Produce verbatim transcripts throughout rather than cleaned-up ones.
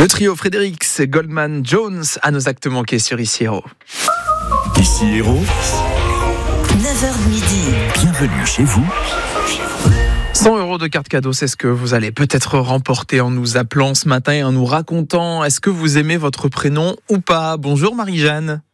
Le trio Fredericks, Goldman, Jones à nos actes manqués sur Ici Héros. Ici Héros, neuf heures midi. Bienvenue chez vous. cent euros de carte cadeau, c'est ce que vous allez peut-être remporter en nous appelant ce matin et en nous racontant est-ce que vous aimez votre prénom ou pas. Bonjour Marie-Jeanne.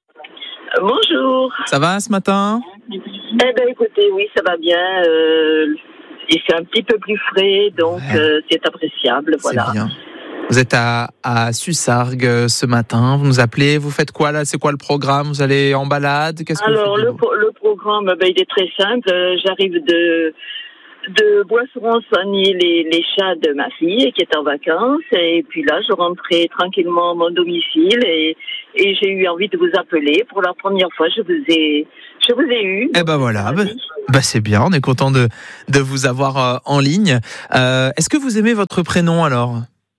Bonjour. Ça va ce matin ? Eh bien écoutez, oui, ça va bien. Euh, et c'est un petit peu plus frais, donc Ouais. euh, c'est appréciable. Voilà. C'est bien. Vous êtes à, à Sussargues euh, ce matin, vous nous appelez, vous faites quoi là ? C'est quoi le programme ? Vous allez en balade ? Qu'est-ce que Alors vous faites de le, beau ? pro- le programme, ben, il est très simple. Euh, J'arrive de de Boisseron soigner les, les chats de ma fille qui est en vacances, et puis là je rentrais tranquillement à mon domicile et, et j'ai eu envie de vous appeler. Pour la première fois, je vous ai je vous ai eu. Eh ben voilà, bah, bah c'est bien, on est content de, de vous avoir euh, en ligne. Euh, est-ce que vous aimez votre prénom alors ?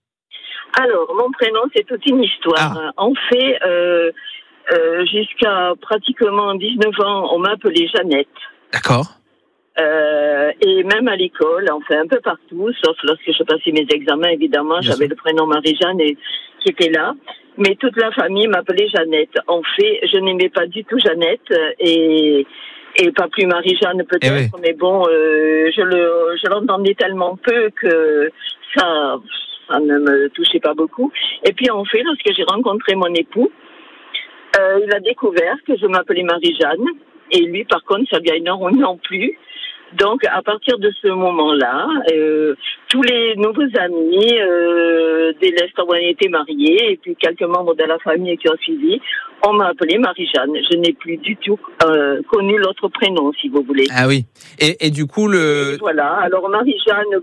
Alors, mon prénom, c'est toute une histoire. Ah. En fait, euh, euh, jusqu'à pratiquement dix-neuf ans, on m'appelait Jeannette. D'accord. Euh, et même à l'école, enfin un peu partout, sauf lorsque je passais mes examens, évidemment, Bien j'avais sûr. le prénom Marie-Jeanne et, qui était là. Mais toute la famille m'appelait Jeannette. En fait, je n'aimais pas du tout Jeannette et, et pas plus Marie-Jeanne peut-être, Eh oui. mais bon, euh, je le, je l'entendais tellement peu que ça, ça ne me touchait pas beaucoup. Et puis en fait, lorsque j'ai rencontré mon époux, euh, il a découvert que je m'appelais Marie-Jeanne et lui, par contre, ça lui a énormément plu. Donc, à partir de ce moment-là, euh, tous les nouveaux amis, euh, dès l'instant où on était mariés, et puis quelques membres de la famille qui ont suivi, on m'a appelée Marie-Jeanne. Je n'ai plus du tout euh, connu l'autre prénom, si vous voulez. Ah oui. Et, et du coup, le... Et voilà. Alors, Marie-Jeanne,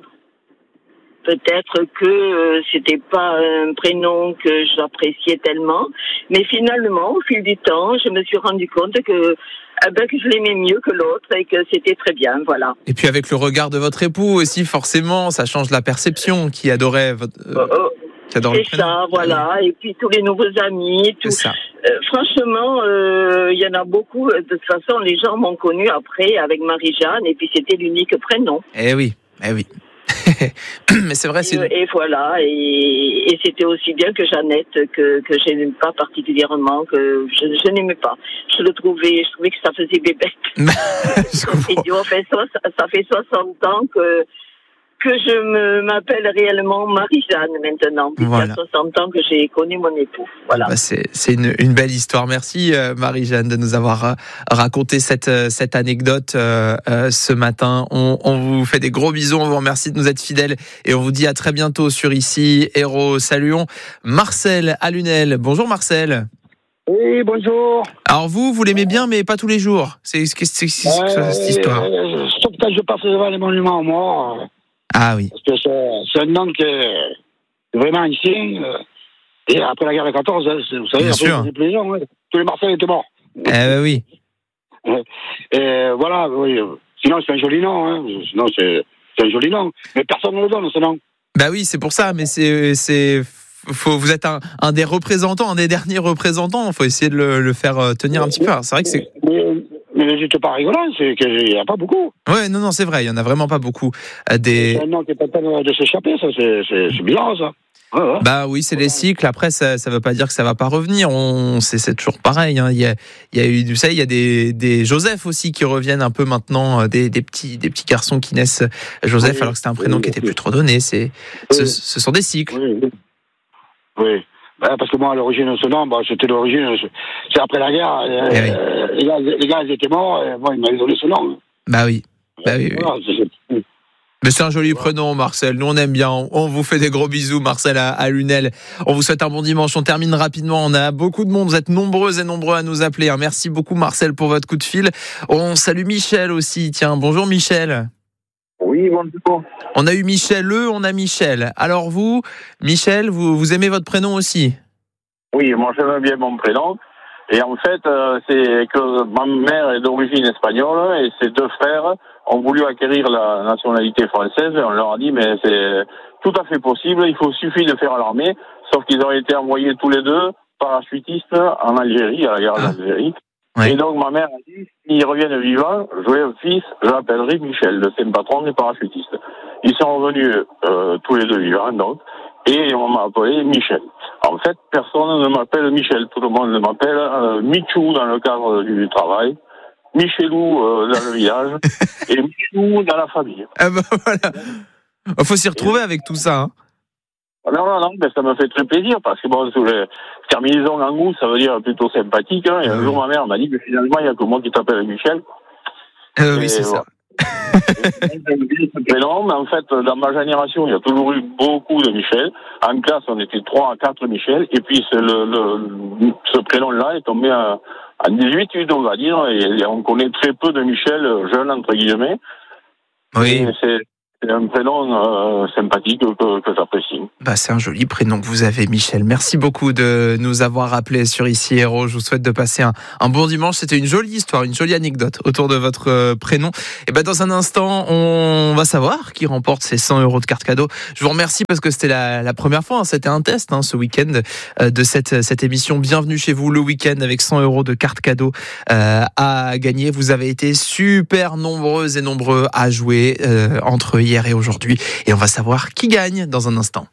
peut-être que euh, c'était pas un prénom que j'appréciais tellement, mais finalement, au fil du temps, je me suis rendu compte que eh ben, que je l'aimais mieux que l'autre et que c'était très bien, voilà. Et puis avec le regard de votre épout aussi, forcément, ça change la perception qui adorait votre... euh, Euh, qui adore le c'est prénom. ça, voilà. Et puis tous les nouveaux amis, tout. C'est ça. Euh, franchement, il euh, y en a beaucoup. De toute façon, les gens m'ont connu après avec Marie-Jeanne, et puis c'était l'unique prénom. Eh oui, eh oui. Mais c'est vrai, c'est... Et, et voilà, et, et c'était aussi bien que Jeannette, que, que je n'aime pas particulièrement, que je, je n'aimais pas. Je le trouvais, je trouvais que ça faisait bébête. Je comprends. Et en fait, ça, ça fait soixante ans que, que je me, m'appelle réellement Marie-Jeanne maintenant. Puis Voilà. il y a soixante ans que j'ai connu mon époux. Voilà. Bah c'est c'est une, une belle histoire. Merci euh, Marie-Jeanne de nous avoir euh, raconté cette, euh, cette anecdote euh, euh, ce matin. On, on vous fait des gros bisous, on vous remercie de nous être fidèles et on vous dit à très bientôt sur Ici Héros. Saluons Marcel à Lunel. Bonjour Marcel. Oui, bonjour. Alors vous, vous l'aimez bien mais pas tous les jours. C'est c'est, c'est, c'est, c'est Euh, cette histoire. euh, Sauf quand je passe devant les monuments aux morts, euh, Ah oui. parce que c'est, c'est un nom qui est vraiment ancien. euh, Et après la guerre de quatorze, hein, c'est- vous savez, Bien après, sûr. les prisons, hein, tous les Marseillais étaient morts. Eh oui. Et voilà, oui. euh, Sinon, c'est un joli nom. Hein. Sinon, c'est, c'est un joli nom. Mais personne ne le donne, ce nom. Bah oui, c'est pour ça, mais c'est, c'est, faut, vous êtes un, un des représentants, un des derniers représentants. Il faut essayer de le, le faire euh, tenir un petit peu. Alors, c'est vrai que c'est. Mais, mais ne dites pas rigolant, c'est qu'il n'y a pas beaucoup. Ouais, non, non, c'est vrai. Il y en a vraiment pas beaucoup. Euh, des. C'est un nom qui est en train de s'échapper, ça, c'est, c'est, c'est bizarre, ça. Ouais, ouais. Bah oui, c'est les cycles. Après, ça, ça veut pas dire que ça va pas revenir. On, c'est, c'est toujours pareil. Hein. Il y a, il y a eu, vous savez, il y a des, des Joseph aussi qui reviennent un peu maintenant, des, des petits, des petits garçons qui naissent Joseph, Oui, alors que c'était un prénom oui, qui était oui. plus trop donné. C'est, Oui. ce, ce sont des cycles. Oui, oui. Oui. Ben, parce que moi, à l'origine de ce nom, bon, c'était l'origine, c'est après la guerre. Euh, Eh oui. euh, les, gars, les gars, ils étaient morts, et bon, ils m'avaient donné ce nom. Bah oui. Bah oui, oui. Voilà, c'est- c'est- Mais c'est un joli prénom, Marcel. Nous, on aime bien. On vous fait des gros bisous, Marcel à, à Lunel. On vous souhaite un bon dimanche. On termine rapidement. On a beaucoup de monde. Vous êtes nombreux et nombreux à nous appeler. Merci beaucoup, Marcel, pour votre coup de fil. On salue Michel aussi. Tiens, bonjour Michel. Oui, bonjour. On a eu Michel, eux, on a Michel. Alors vous, Michel, vous, vous aimez votre prénom aussi ? Oui, moi j'aime bien mon prénom. Et en fait, euh, c'est que ma mère est d'origine espagnole et ses deux frères ont voulu acquérir la nationalité française. Et on leur a dit, mais c'est tout à fait possible, il faut suffit de faire l'armée. Sauf qu'ils ont été envoyés tous les deux parachutistes en Algérie, à la guerre Ah. d'Algérie. Ouais. Et donc ma mère a dit, s'ils reviennent vivants, j'aurai un fils, je l'appellerai Michel, le saint patron des parachutistes. Ils sont revenus euh, tous les deux vivants, donc. et on m'a appelé Michel. En fait, personne ne m'appelle Michel, tout le monde m'appelle euh, Michou dans le cadre du travail, Michelou euh, dans le village, et Michou dans la famille. Ah bah voilà. Il faut s'y retrouver avec tout ça. Hein. Non, non, non, mais ça me fait très plaisir, parce que bon, sous les terminaisons en goût, ça veut dire plutôt sympathique, hein, et un jour ma mère m'a dit que finalement, il n'y a que moi qui t'appelle Michel. Euh, oui, c'est ça. Prénom, mais en fait, dans ma génération, il y a toujours eu beaucoup de Michel. En classe, on était trois à quatre Michel, et puis c'est le, le, ce prénom-là est tombé en, en dix-huit, on va dire, et on connaît très peu de Michel jeunes, entre guillemets. Oui. Et c'est, c'est un prénom euh, sympathique que, que j'apprécie. Bah, c'est un joli prénom que vous avez, Michel. Merci beaucoup de nous avoir appelés sur Ici Héros. Je vous souhaite de passer un, un bon dimanche. C'était une jolie histoire, une jolie anecdote autour de votre euh, prénom. Et ben, dans un instant, on va savoir qui remporte ces cent euros de carte cadeau. Je vous remercie parce que c'était la, la première fois. Hein, c'était un test hein, ce week-end euh, de cette, cette émission. Bienvenue chez vous le week-end avec cent euros de carte cadeau euh, à gagner. Vous avez été super nombreuses et nombreux à jouer euh, entre hier et aujourd'hui. Et on va savoir qui gagne dans un instant.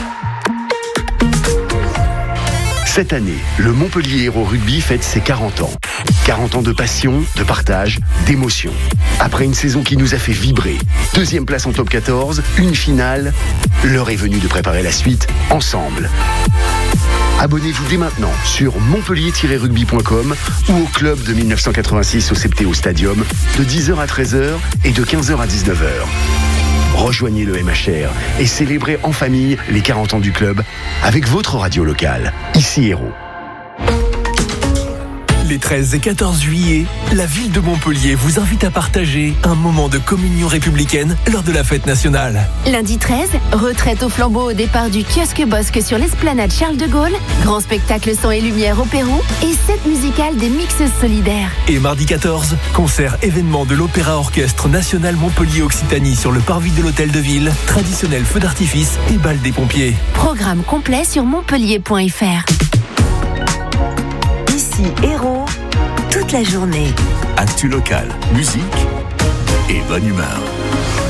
Cette année, le Montpellier Hérault Rugby fête ses quarante ans. quarante ans de passion, de partage, d'émotion. Après une saison qui nous a fait vibrer, deuxième place en top quatorze, une finale, l'heure est venue de préparer la suite ensemble. Abonnez-vous dès maintenant sur montpellier tiret rugby point com ou au club de mille neuf cent quatre-vingt-six au Septéo Stadium de dix heures à treize heures et de quinze heures à dix-neuf heures. Rejoignez le M H R et célébrez en famille les quarante ans du club avec votre radio locale. Ici Hérault. Les treize et quatorze juillet, la ville de Montpellier vous invite à partager un moment de communion républicaine lors de la fête nationale. Lundi treize, retraite au flambeau au départ du kiosque Bosque sur l'esplanade Charles de Gaulle, grand spectacle son et lumière au Pérou et set musicale des mixeuses solidaires. Et mardi quatorze, concert événement de l'Opéra Orchestre National Montpellier Occitanie sur le parvis de l'hôtel de ville, traditionnel feu d'artifice et bal des pompiers. Programme complet sur montpellier point f r. Ici Hérault, toute la journée. Actu local, musique et bonne humeur.